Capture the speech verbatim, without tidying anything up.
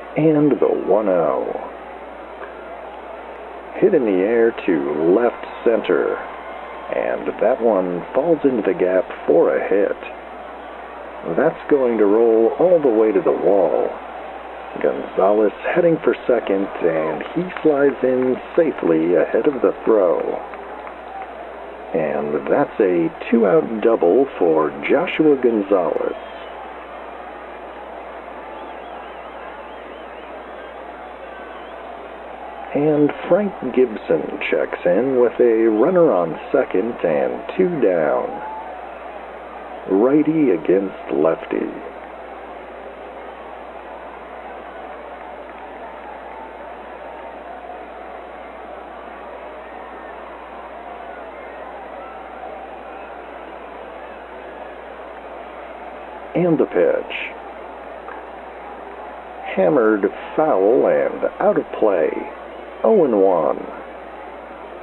And the one oh. Hit in the air to left center, and that one falls into the gap for a hit. That's going to roll all the way to the wall. Gonzalez heading for second, and he slides in safely ahead of the throw. And that's a two-out double for Joshua Gonzalez. And Frank Gibson checks in with a runner on second and two down. Righty against lefty. And the pitch. Hammered foul and out of play. oh and one.